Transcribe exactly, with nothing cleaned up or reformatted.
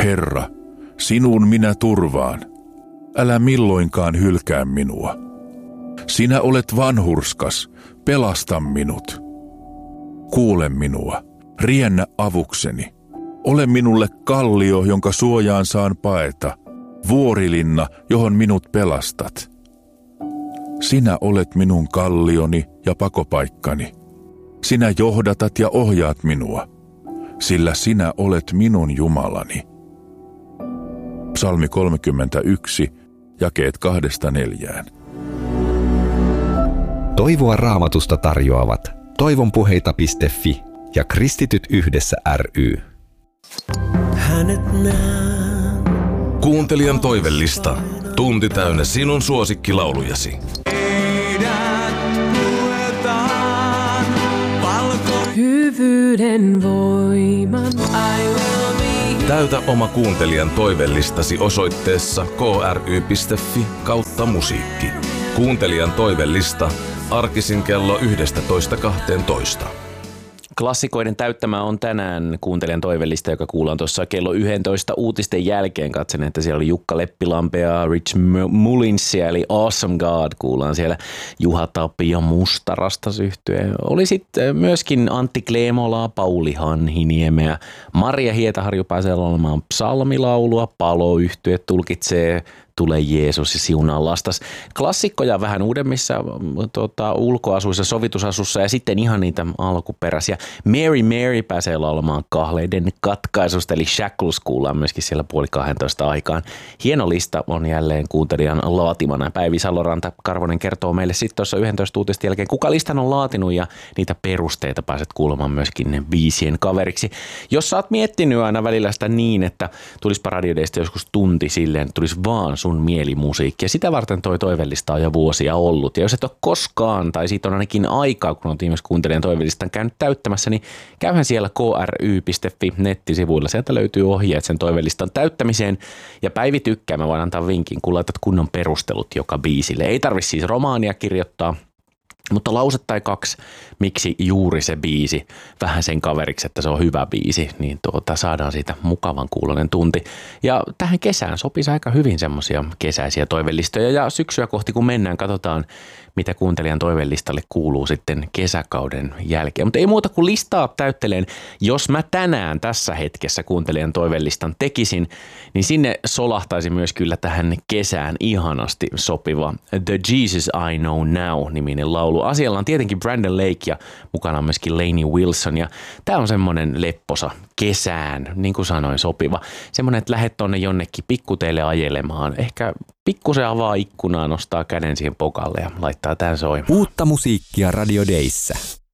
Herra, sinuun minä turvaan. Älä milloinkaan hylkää minua. Sinä olet vanhurskas, pelasta minut. Kuule minua, riennä avukseni. Ole minulle kallio, jonka suojaan saan paeta, vuorilinna, johon minut pelastat. Sinä olet minun kallioni ja pakopaikkani. Sinä johdatat ja ohjaat minua, sillä sinä olet minun Jumalani. Psalmi kolmekymmentäyksi, jakeet kahdesta neljään. Toivoa Raamatusta tarjoavat toivonpuheita piste fi ja Kristityt yhdessä ry. Hänet näen. Kuuntelijan toivellista. Tunti täynnä sinun suosikkilaulujasi. Hyvyyden voiman. Täytä oma kuuntelijan toivellistasi osoitteessa k r y piste f i kautta musiikki. Kuuntelijan toivellista arkisin kello yksitoista kaksitoista. Klassikoiden täyttämä on tänään kuuntelijan toivellista, joka kuullaan tuossa kello yksitoista uutisten jälkeen. Katsen, että siellä oli Jukka Leppilampea, Rich Mullinsia, eli Awesome God kuullaan siellä. Juha Tapio Mustarastas yhtye. Oli sitten myöskin Antti Kleemolaa, Pauli Hanhiniemeä. Maria Hietaharju pääsee olemaan psalmilaulua. Palo-yhtye tulkitsee Tule Jeesus ja siunaa lastas. Klassikkoja vähän uudemmissa tota, ulkoasuissa, sovitusasussa ja sitten ihan niitä alkuperäisiä. Mary Mary pääsee laulamaan kahleiden katkaisusta, eli Shackles kuullaan myöskin siellä puoli kahdentoista aikaan. Hieno lista on jälleen kuuntelijan laatimana. Päivi Saloranta Karvonen kertoo meille sitten tuossa yksitoista uutisten jälkeen, kuka listan on laatinut ja niitä perusteita pääset kuulemaan myöskin ne biisien kaveriksi. Jos sä oot miettinyt aina välillä sitä niin, että tulispa radiodeista joskus tunti silleen, että tulisi vaan sun mielimusiikki. Ja sitä varten toi toivellista on jo vuosia ollut. Ja jos et ole koskaan, tai siitä on ainakin aikaa, kun olet viimeksi kuuntelijan toivellistan käynyt täyttämässä, niin käyhän siellä k r y piste f i nettisivuilla. Sieltä löytyy ohjeet sen toivellistan täyttämiseen. Ja Päivi tykkää, mä voin antaa vinkin, kun laitat kunnon perustelut joka biisille. Ei tarvitse siis romaania kirjoittaa, mutta lause tai kaksi, miksi juuri se biisi, vähän sen kaveriksi, että se on hyvä biisi, niin tuota, saadaan siitä mukavan kuulonen tunti. Ja tähän kesään sopisi aika hyvin semmoisia kesäisiä toivellistoja ja syksyä kohti kun mennään, katsotaan mitä kuuntelijan toivellistalle kuuluu sitten kesäkauden jälkeen. Mutta ei muuta kuin listaa täytteleen. Jos mä tänään tässä hetkessä kuuntelijan toivellistan tekisin, niin sinne solahtaisi myös kyllä tähän kesään ihanasti sopiva The Jesus I Know Now-niminen laulu. Asialla on tietenkin Brandon Lake ja mukana on myöskin Lainey Wilson. Ja tää on semmonen lepposa kesään, niin kuin sanoin, sopiva. Semmonen, että lähdet tonne jonnekin pikkuteille ajelemaan. Ehkä pikkusen avaa ikkunaa, nostaa käden siihen pokalle ja laittaa tän soimaan. Uutta musiikkia Radio Dayssä.